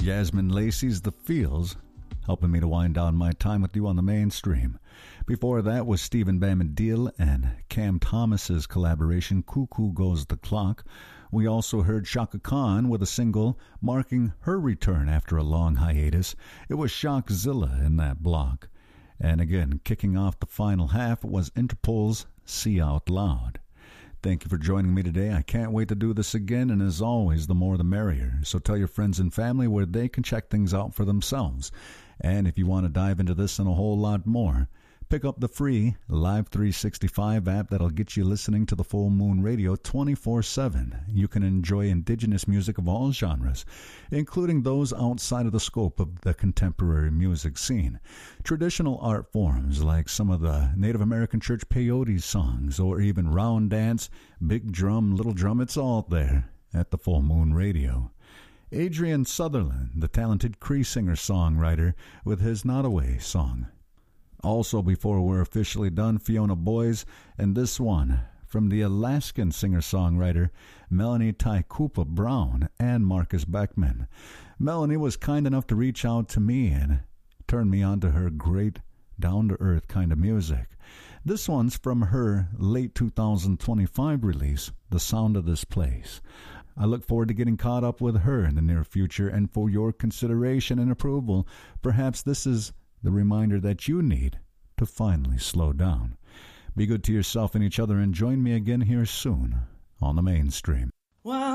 Yasmin Lacey's The Feels, helping me to wind down my time with you on the mainstream. Before that was Stephen Bombadil and Cam Thomas's collaboration, Cuckoo Goes the Clock. We also heard Chaka Khan with a single marking her return after a long hiatus. It was Shockzilla in that block. And again, kicking off the final half was Interpol's See Out Loud. Thank you for joining me today. I can't wait to do this again, and as always, the more the merrier. So tell your friends and family where they can check things out for themselves. And if you want to dive into this and a whole lot more, pick up the free Live 365 app that'll get you listening to the Full Moon Radio 24/7. You can enjoy indigenous music of all genres, including those outside of the scope of the contemporary music scene. Traditional art forms like some of the Native American church peyote songs, or even round dance, big drum, little drum, it's all there at the Full Moon Radio. Adrian Sutherland, the talented Cree singer-songwriter, with his Nottoway song. Also, before we're officially done, Fiona Boyes, and this one from the Alaskan singer-songwriter Melanie Taikupa Brown and Marcus Beckman. Melanie was kind enough to reach out to me and turn me on to her great down-to-earth kind of music. This one's from her late 2025 release, The Sound of This Place. I look forward to getting caught up with her in the near future, and for your consideration and approval, perhaps this is the reminder that you need to finally slow down. Be good to yourself and each other, and join me again here soon on the mainstream. Wow.